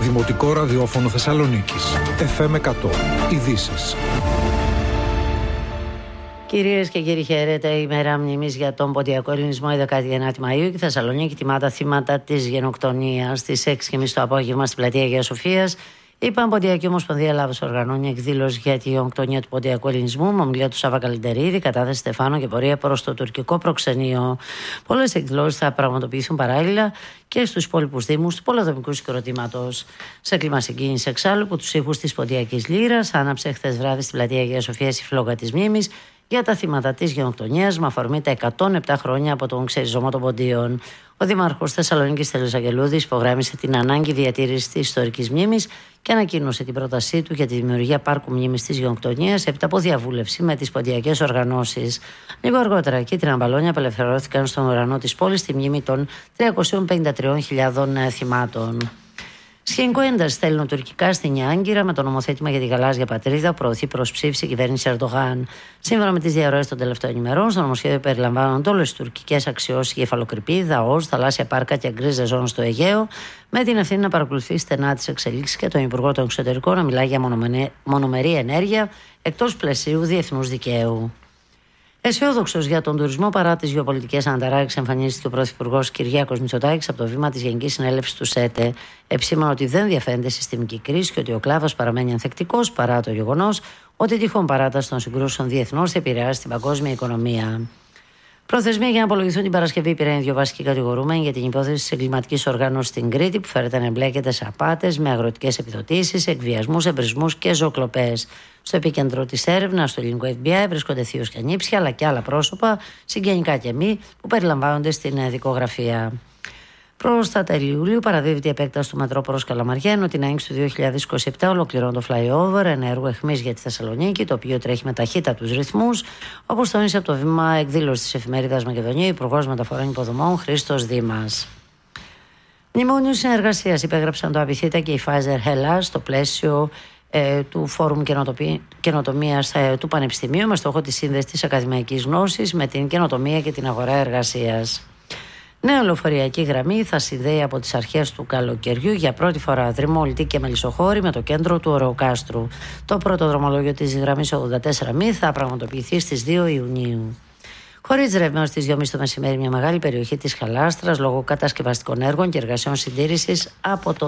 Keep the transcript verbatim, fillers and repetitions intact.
Δημοτικό Ραδιόφωνο Θεσσαλονίκης. εφ εμ εκατό. Ειδήσεις. Κυρίες και κύριοι, χαίρετε. Η μέρα μνήμης για τον ποντιακό ελληνισμό, η δεκάτη ένατη Μαΐου. Και η Θεσσαλονίκη τιμά τα θύματα της γενοκτονίας. Στις έξι και μισή το απόγευμα στην πλατεία Αγίας Σοφίας, η Πανποντιακή Ομοσπονδία Ελλάδος οργανώνει εκδήλωση για τη γενοκτονία του ποντιακού ελληνισμού με ομιλία του Σάβα Καλλιντερίδη, κατάθεση Στεφάνο και πορεία προς το τουρκικό προξενείο. Πολλές εκδηλώσεις θα πραγματοποιηθούν παράλληλα και στους υπόλοιπους δήμους του πολεοδομικού συγκροτήματος. Σε κλίμα συγκίνησης εξάλλου, που τους ήχους της ποντιακής λύρας άναψε χθες βράδυ στην πλατεία Αγίας Σοφίας η φλόγα της μνήμης για τα θύματα της γενοκτονίας με αφορμή τα εκατόν επτά χρόνια από τον ξεριζωμό των ποντίων. Ο Δήμαρχος Θεσσαλονίκης Στέλιος Αγγελούδης υπογράμμισε την ανάγκη διατήρησης της ιστορικής μνήμης και ανακοίνωσε την πρότασή του για τη δημιουργία πάρκου μνήμης της γενοκτονίας έπειτα από διαβούλευση με τις ποντιακές οργανώσεις. Λίγο αργότερα, κίτρινα μπαλόνια απελευθερώθηκαν στον ουρανό της πόλης στη μνήμη των τριακοσίων πενήντα τριών χιλιάδων θυμάτων. Σχετικό ένταση στέλνουν τουρκικά στην Νέα Άγκυρα με το νομοθέτημα για τη γαλάζια πατρίδα που προωθεί προς ψήφιση η κυβέρνηση Ερντογάν. Σύμφωνα με τις διαρροές των τελευταίων ημερών, στο νομοσχέδιο περιλαμβάνονται όλες τις τουρκικές αξιώσεις για κεφαλοκρηπή, δαός, θαλάσσια πάρκα και γκρίζες ζώνες στο Αιγαίο, με την ευθύνη να παρακολουθεί στενά τις εξελίξεις και τον Υπουργό των Εξωτερικών να μιλάει για μονομερή ενέργεια εκτός πλαισίου διεθνούς δικαίου. Αισιόδοξος για τον τουρισμό παρά τις γεωπολιτικές αναταράξεις, εμφανίστηκε ο Πρωθυπουργός Κυριάκος Μητσοτάκης από το βήμα της Γενικής Συνέλευσης του ΣΕΤΕ. Επισήμανε ότι δεν διαφαίνεται συστημική κρίση και ότι ο κλάδος παραμένει ανθεκτικός παρά το γεγονός ότι η τυχόν παράταση των συγκρούσεων διεθνώς θα επηρεάσει την παγκόσμια οικονομία. Προθεσμία για να απολογηθούν την Παρασκευή πήραν δύο βασικοί κατηγορούμενοι για την υπόθεση της εγκληματικής οργάνωσης στην Κρήτη, που φέρεται να εμπλέκεται σε απάτες με αγροτικές επιδοτήσεις, εκβιασμούς, εμπρισμούς και ζωοκλοπές. Στο επίκεντρο της έρευνας του ελληνικού εφ μπι άι βρίσκονται θείος και ανήψια, αλλά και άλλα πρόσωπα, συγγενικά και μη, που περιλαμβάνονται στην δικογραφία. Προς τα τέλη Ιουλίου παραδίδεται η επέκταση του μετρό προς Καλαμαριά, ενώ την άνοιξη του δύο χιλιάδες είκοσι επτά ολοκληρώνει το flyover, ένα έργο αιχμής για τη Θεσσαλονίκη, το οποίο τρέχει με ταχύτατους ρυθμούς, όπως τόνισε από το βήμα εκδήλωση της εφημερίδας Μακεδονία ο Υπουργός Μεταφορών Υποδομών Χρήστος Δήμας. Μνημόνιο συνεργασίας υπέγραψαν το Απιθύτα και η Pfizer Hellas στο πλαίσιο ε, του Φόρουμ Καινοτομίας ε, του Πανεπιστημίου, με στόχο τη σύνδεση της ακαδημαϊκής γνώσης με την καινοτομία και την αγορά εργασίας. Νέα λεωφορειακή γραμμή θα συνδέει από τις αρχές του καλοκαιριού για πρώτη φορά Δρυμό, Ολυτή και Μελισσοχώρη με το κέντρο του Ωρεοκάστρου. Το πρώτο δρομολόγιο της γραμμής ογδόντα τέσσερα μη θα πραγματοποιηθεί στις δύο Ιουνίου. Χωρίς ρεύμα στις δυόμιση το μεσημέρι, μια μεγάλη περιοχή της Χαλάστρας λόγω κατασκευαστικών έργων και εργασιών συντήρησης από το